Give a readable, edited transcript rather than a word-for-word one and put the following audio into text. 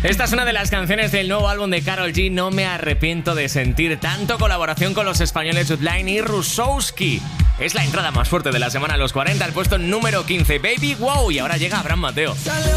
Esta es una de las canciones del nuevo álbum de Karol G, No me arrepiento de sentir tanto, colaboración con los españoles Udline y Rusowski. Es la entrada más fuerte de la semana a los 40, al puesto número 15, Baby Wow, y ahora llega Abraham Mateo.